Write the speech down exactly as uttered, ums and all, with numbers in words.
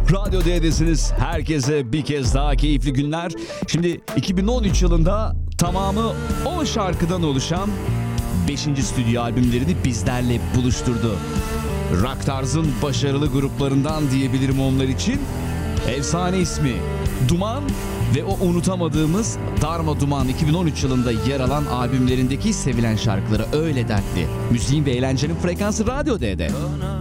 Radyo D'desiniz. Herkese bir kez daha keyifli günler. Şimdi iki bin on üç yılında tamamı on şarkıdan oluşan beşinci stüdyo albümlerini bizlerle buluşturdu. Rock tarzın başarılı gruplarından diyebilirim onlar için. Efsane ismi Duman ve o unutamadığımız Darma Duman iki bin on üç yılında yer alan albümlerindeki sevilen şarkıları Öyle Dertli. Müziğin ve eğlencenin frekansı Radyo D'de.